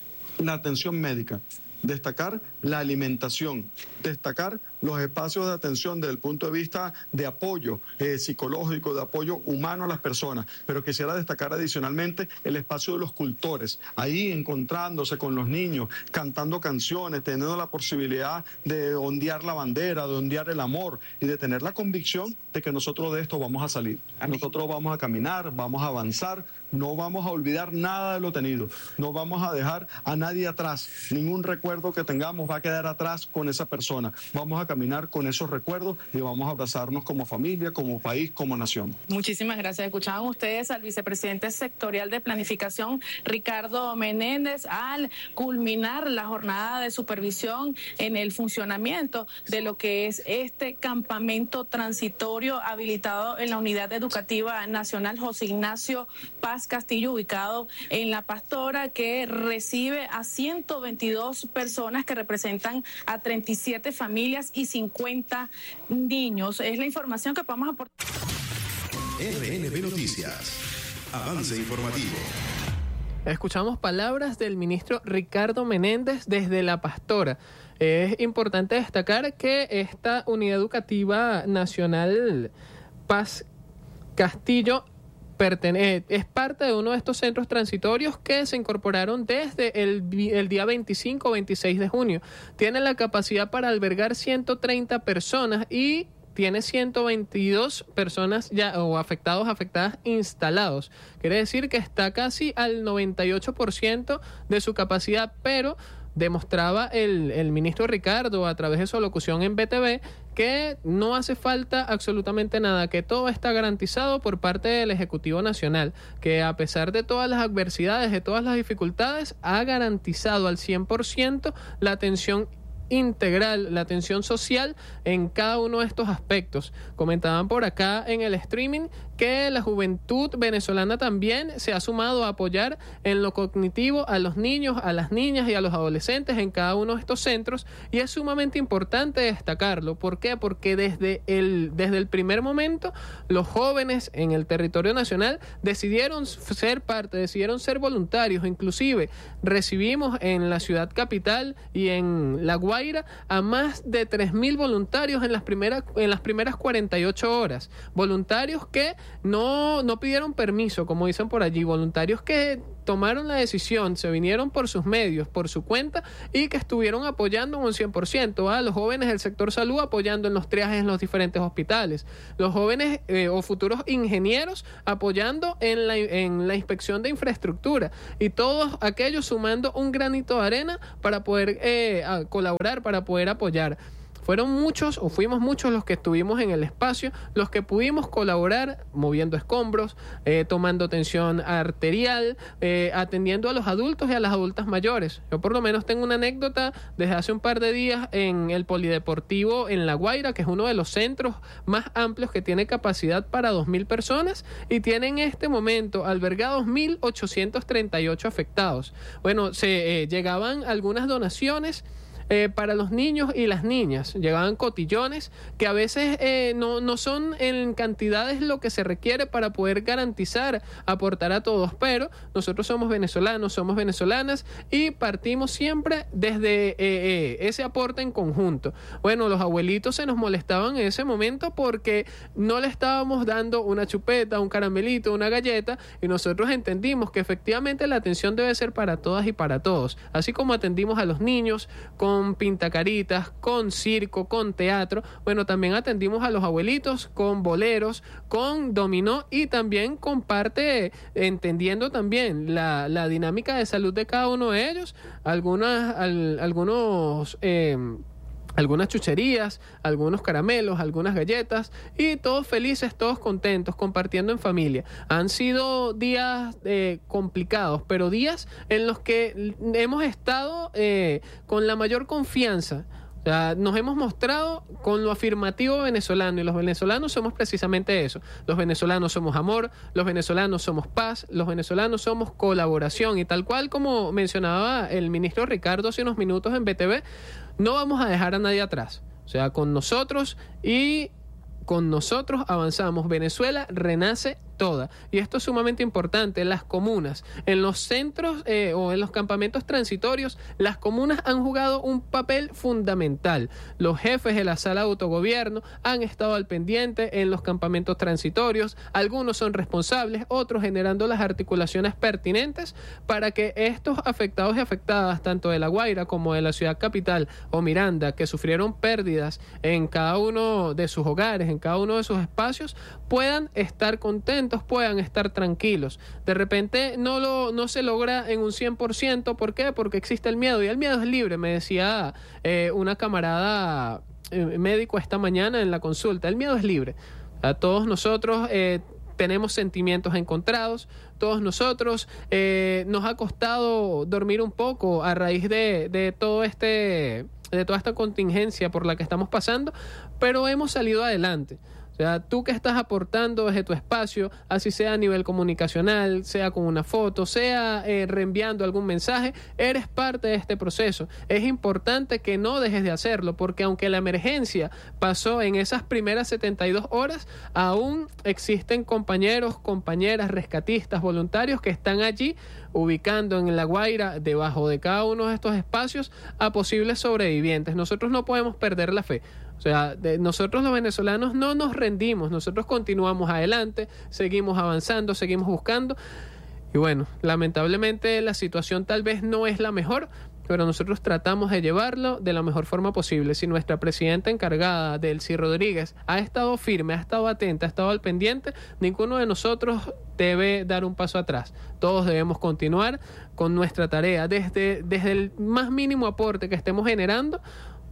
la atención médica, destacar la alimentación, destacar los espacios de atención desde el punto de vista de apoyo eh, psicológico, de apoyo humano a las personas, pero quisiera destacar adicionalmente el espacio de los cultores, ahí encontrándose con los niños, cantando canciones, teniendo la posibilidad de ondear la bandera, de ondear el amor y de tener la convicción de que nosotros de esto vamos a salir. Nosotros vamos a caminar, vamos a avanzar, no vamos a olvidar nada de lo tenido, no vamos a dejar a nadie atrás, ningún recuerdo que tengamos va a quedar atrás con esa persona. Vamos a caminar con esos recuerdos y vamos a abrazarnos como familia, como país, como nación. Muchísimas gracias. Escuchaban ustedes al vicepresidente sectorial de planificación, Ricardo Menéndez, al culminar la jornada de supervisión en el funcionamiento de lo que es este campamento transitorio habilitado en la Unidad Educativa Nacional José Ignacio Paz Castillo, ubicado en La Pastora, que recibe a ciento veintidós personas que representan a treinta y siete familias y cincuenta niños. Es la información que podemos aportar. R N B Noticias. Avance informativo. Escuchamos palabras del ministro Ricardo Menéndez desde La Pastora. Es importante destacar que esta Unidad Educativa Nacional Paz Castillo Pertene- es parte de uno de estos centros transitorios que se incorporaron desde el, el día veinticinco o veintiséis de junio. Tiene la capacidad para albergar ciento treinta personas y tiene ciento veintidós personas ya o afectados, afectadas instalados. Quiere decir que está casi al noventa y ocho por ciento de su capacidad, pero demostraba el, el ministro Ricardo a través de su locución en B T V que no hace falta absolutamente nada, que todo está garantizado por parte del Ejecutivo Nacional, que a pesar de todas las adversidades, de todas las dificultades, ha garantizado al cien por ciento la atención integral, la atención social en cada uno de estos aspectos. Comentaban por acá en el streaming que la juventud venezolana también se ha sumado a apoyar en lo cognitivo a los niños, a las niñas y a los adolescentes en cada uno de estos centros, y es sumamente importante destacarlo. ¿Por qué? Porque desde el, desde el primer momento los jóvenes en el territorio nacional decidieron ser parte, decidieron ser voluntarios. Inclusive recibimos en la ciudad capital y en La Guaira a más de tres mil voluntarios en las primeras, en las primeras cuarenta y ocho horas. Voluntarios que no, no pidieron permiso, como dicen por allí, voluntarios que tomaron la decisión, se vinieron por sus medios, por su cuenta, y que estuvieron apoyando un cien por ciento a los jóvenes del sector salud, apoyando en los triajes en los diferentes hospitales, los jóvenes eh, o futuros ingenieros apoyando en la, en la inspección de infraestructura, y todos aquellos sumando un granito de arena para poder eh, colaborar, para poder apoyar. Fueron muchos, o fuimos muchos los que estuvimos en el espacio, los que pudimos colaborar moviendo escombros, eh, tomando tensión arterial, eh, atendiendo a los adultos y a las adultas mayores. Yo por lo menos tengo una anécdota desde hace un par de días en el Polideportivo en La Guaira, que es uno de los centros más amplios que tiene capacidad para dos mil personas y tiene en este momento albergados mil ochocientos treinta y ocho afectados. Bueno, se eh, llegaban algunas donaciones Eh, para los niños y las niñas. Llegaban cotillones que a veces eh, no, no son en cantidades lo que se requiere para poder garantizar aportar a todos, pero nosotros somos venezolanos, somos venezolanas y partimos siempre desde eh, eh, ese aporte en conjunto. Bueno, los abuelitos se nos molestaban en ese momento porque no le estábamos dando una chupeta, un caramelito, una galleta, y nosotros entendimos que efectivamente la atención debe ser para todas y para todos, así como atendimos a los niños con con pintacaritas, con circo, con teatro. Bueno, también atendimos a los abuelitos con boleros, con dominó y también con parte, entendiendo también la, la dinámica de salud de cada uno de ellos, algunas, al, algunos... Eh, algunas chucherías, algunos caramelos, algunas galletas, y todos felices, todos contentos, compartiendo en familia. Han sido días eh, complicados, pero días en los que hemos estado eh, con la mayor confianza. O sea, nos hemos mostrado con lo afirmativo venezolano, y los venezolanos somos precisamente eso. Los venezolanos somos amor, los venezolanos somos paz, los venezolanos somos colaboración, y tal cual como mencionaba el ministro Ricardo hace unos minutos en B T V, no vamos a dejar a nadie atrás. O sea, con nosotros y con nosotros avanzamos. Venezuela renace toda. Y esto es sumamente importante. Las comunas, en los centros eh, o en los campamentos transitorios, las comunas han jugado un papel fundamental. Los jefes de la sala de autogobierno han estado al pendiente en los campamentos transitorios. Algunos son responsables, otros generando las articulaciones pertinentes para que estos afectados y afectadas, tanto de La Guaira como de la ciudad capital o Miranda, que sufrieron pérdidas en cada uno de sus hogares, en cada uno de sus espacios, puedan estar contentos, puedan estar tranquilos. De repente no lo no se logra en un cien por ciento. ¿Por qué? Porque existe el miedo, y el miedo es libre. Me decía eh, una camarada eh, médico esta mañana en la consulta, el miedo es libre. A todos nosotros eh, tenemos sentimientos encontrados, todos nosotros eh, nos ha costado dormir un poco a raíz de, de todo este de toda esta contingencia por la que estamos pasando, pero hemos salido adelante. O sea, tú que estás aportando desde tu espacio, así sea a nivel comunicacional, sea con una foto, sea eh, reenviando algún mensaje, eres parte de este proceso. Es importante que no dejes de hacerlo, porque aunque la emergencia pasó en esas primeras setenta y dos horas, aún existen compañeros, compañeras, rescatistas, voluntarios que están allí ubicando en La Guaira, debajo de cada uno de estos espacios, a posibles sobrevivientes. Nosotros no podemos perder la fe. O sea, de nosotros los venezolanos no nos rendimos, nosotros continuamos adelante, seguimos avanzando, seguimos buscando. Y bueno, lamentablemente la situación tal vez no es la mejor, pero nosotros tratamos de llevarlo de la mejor forma posible. Si nuestra presidenta encargada, Delcy Rodríguez, ha estado firme, ha estado atenta, ha estado al pendiente, ninguno de nosotros debe dar un paso atrás. Todos debemos continuar con nuestra tarea, desde, desde el más mínimo aporte que estemos generando,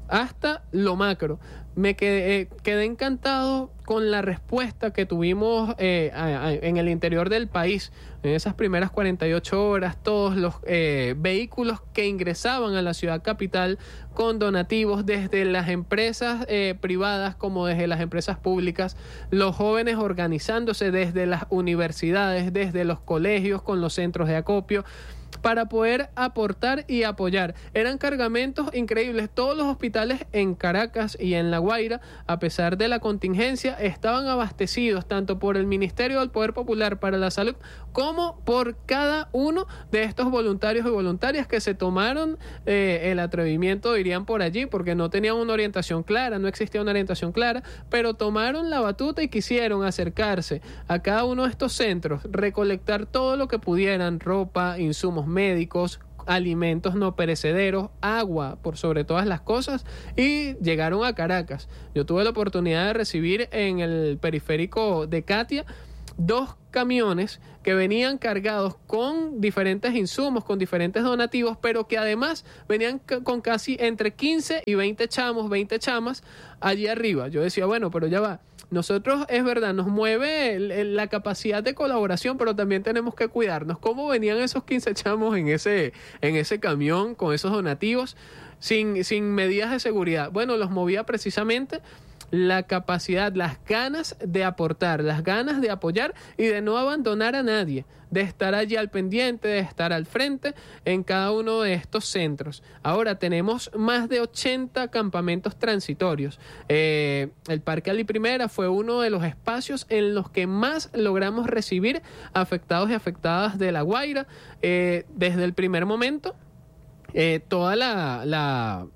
hasta lo macro. Me quedé, eh, quedé encantado con la respuesta que tuvimos eh, a, a, en el interior del país. En esas primeras cuarenta y ocho horas, todos los eh, vehículos que ingresaban a la ciudad capital con donativos desde las empresas eh, privadas como desde las empresas públicas, los jóvenes organizándose desde las universidades, desde los colegios con los centros de acopio, para poder aportar y apoyar. Eran cargamentos increíbles. Todos los hospitales en Caracas y en La Guaira, a pesar de la contingencia, estaban abastecidos tanto por el Ministerio del Poder Popular para la Salud como por cada uno de estos voluntarios y voluntarias que se tomaron eh, el atrevimiento, dirían por allí, porque no tenían una orientación clara, no existía una orientación clara, pero tomaron la batuta y quisieron acercarse a cada uno de estos centros, recolectar todo lo que pudieran, ropa, insumos médicos, alimentos no perecederos, agua por sobre todas las cosas, y llegaron a Caracas. Yo tuve la oportunidad de recibir en el periférico de Catia dos camiones que venían cargados con diferentes insumos, con diferentes donativos, pero que además venían c- con casi entre quince y veinte chamos, veinte chamas allí arriba. Yo decía, bueno, pero ya va. Nosotros, es verdad, nos mueve el, el, la capacidad de colaboración, pero también tenemos que cuidarnos. ¿Cómo venían esos quince chamos en ese, en ese camión con esos donativos sin, sin medidas de seguridad? Bueno, los movía precisamente la capacidad, las ganas de aportar, las ganas de apoyar y de no abandonar a nadie, de estar allí al pendiente, de estar al frente en cada uno de estos centros. Ahora tenemos más de ochenta campamentos transitorios. Eh, el Parque Ali Primera fue uno de los espacios en los que más logramos recibir afectados y afectadas de La Guaira. Eh, desde el primer momento, eh, toda la... la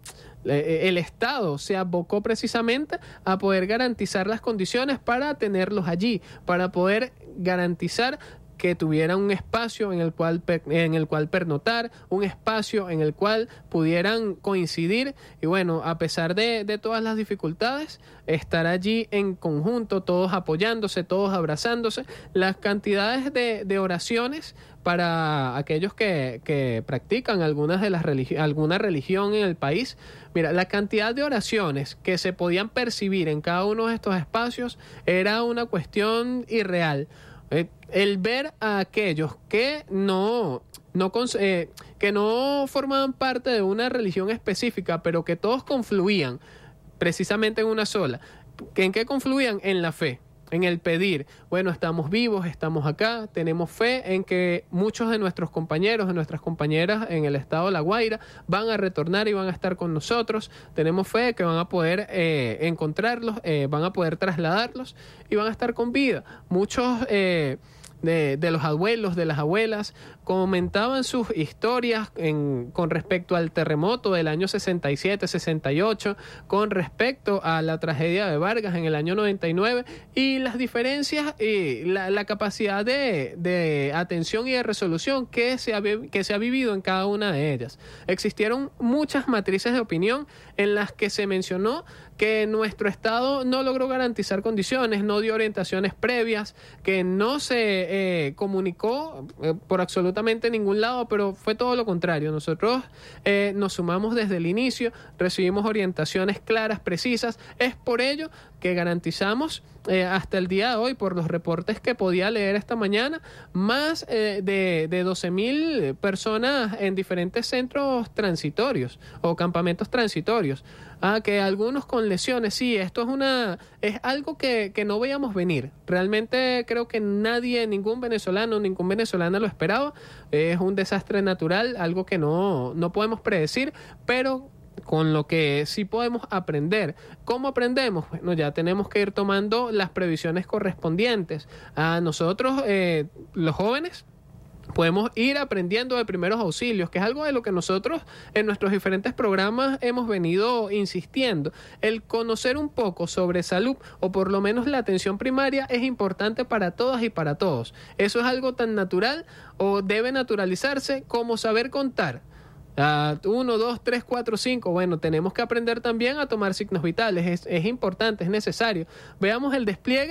el Estado se abocó precisamente a poder garantizar las condiciones para tenerlos allí, para poder garantizar que tuvieran un espacio en el cual en el cual pernotar, un espacio en el cual pudieran coincidir y bueno, a pesar de, de todas las dificultades, estar allí en conjunto, todos apoyándose, todos abrazándose. Las cantidades de, de oraciones para aquellos que, que practican algunas de las religi- alguna religión en el país. Mira, la cantidad de oraciones que se podían percibir en cada uno de estos espacios era una cuestión irreal. Eh, el ver a aquellos que no, no eh, que no formaban parte de una religión específica, pero que todos confluían precisamente en una sola. ¿En qué confluían? En la fe, en el pedir. Bueno, estamos vivos, estamos acá, tenemos fe en que muchos de nuestros compañeros, de nuestras compañeras en el estado de La Guaira van a retornar y van a estar con nosotros. Tenemos fe que van a poder eh, encontrarlos, eh, van a poder trasladarlos y van a estar con vida. Muchos eh, de, de los abuelos, de las abuelas, comentaban sus historias en, con respecto al terremoto del año sesenta y siete, sesenta y ocho, con respecto a la tragedia de Vargas en el año noventa y nueve y las diferencias y la, la capacidad de, de atención y de resolución que se, ha, que se ha vivido en cada una de ellas. Existieron muchas matrices de opinión en las que se mencionó que nuestro Estado no logró garantizar condiciones, no dio orientaciones previas, que no se eh, comunicó eh, por absolutamente ningún lado, pero fue todo lo contrario. Nosotros eh, nos sumamos desde el inicio, recibimos orientaciones claras, precisas. Es por ello que garantizamos eh, hasta el día de hoy, por los reportes que podía leer esta mañana, más eh, de, de doce mil personas en diferentes centros transitorios o campamentos transitorios. Ah, que algunos con lesiones, sí, esto es una es algo que, que no veíamos venir. Realmente creo que nadie, ningún venezolano, ningún venezolana lo esperaba. Es un desastre natural, algo que no, no podemos predecir, pero con lo que sí podemos aprender. ¿Cómo aprendemos? Bueno, ya tenemos que ir tomando las previsiones correspondientes. A nosotros, eh, los jóvenes, podemos ir aprendiendo de primeros auxilios, que es algo de lo que nosotros en nuestros diferentes programas hemos venido insistiendo. El conocer un poco sobre salud, o por lo menos la atención primaria, es importante para todas y para todos. Eso es algo tan natural o debe naturalizarse como saber contar. Uh, uno, dos, tres, cuatro, cinco. Bueno, tenemos que aprender también a tomar signos vitales. Es, es importante, es necesario. Veamos el despliegue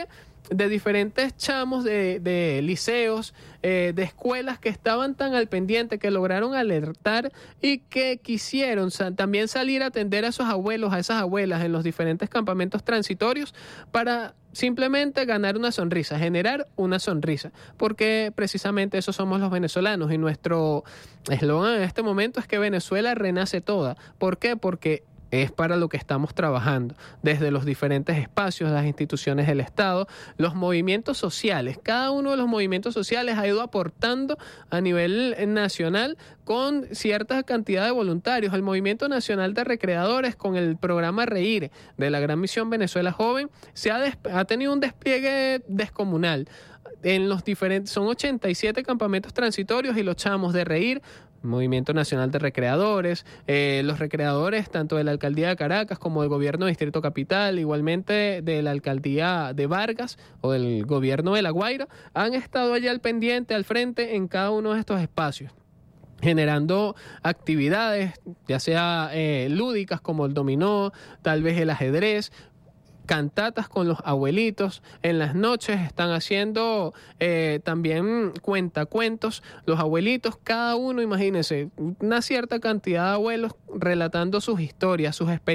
de diferentes chamos de, de liceos, eh, de escuelas que estaban tan al pendiente, que lograron alertar y que quisieron sa- también salir a atender a esos abuelos, a esas abuelas en los diferentes campamentos transitorios para simplemente ganar una sonrisa, generar una sonrisa, porque precisamente eso somos los venezolanos y nuestro eslogan en este momento es que Venezuela renace toda. ¿Por qué? Porque es para lo que estamos trabajando, desde los diferentes espacios, las instituciones del Estado, los movimientos sociales. Cada uno de los movimientos sociales ha ido aportando a nivel nacional con cierta cantidad de voluntarios. El Movimiento Nacional de Recreadores, con el programa Reír de la Gran Misión Venezuela Joven, se ha, des- ha tenido un despliegue descomunal. En los diferentes, son ochenta y siete campamentos transitorios y los chamos de Reír, Movimiento Nacional de Recreadores, eh, los recreadores tanto de la Alcaldía de Caracas como del Gobierno de Distrito Capital, igualmente de la Alcaldía de Vargas o del Gobierno de La Guaira, han estado allá al pendiente, al frente en cada uno de estos espacios, generando actividades, ya sea eh, lúdicas como el dominó, tal vez el ajedrez, cantatas con los abuelitos. En las noches están haciendo eh, también cuentacuentos. Los abuelitos, cada uno, imagínense, una cierta cantidad de abuelos relatando sus historias, sus experiencias.